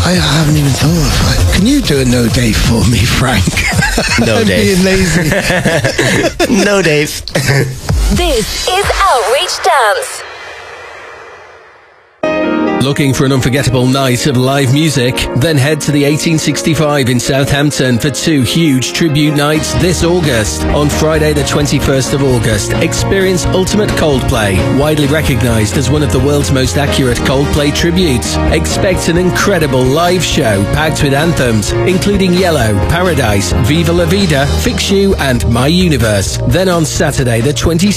I haven't even thought of it. Can you do a no Dave for me, Frank? No, I'm Dave. being lazy. No, Dave. This is Outreach Dance. Looking for an unforgettable night of live music? Then head to the 1865 in Southampton for 2 huge tribute nights this August. On Friday the 21st of August, experience Ultimate Coldplay, widely recognised as one of the world's most accurate Coldplay tributes. Expect an incredible live show packed with anthems, including Yellow, Paradise, Viva La Vida, Fix You and My Universe. Then on Saturday the 22nd,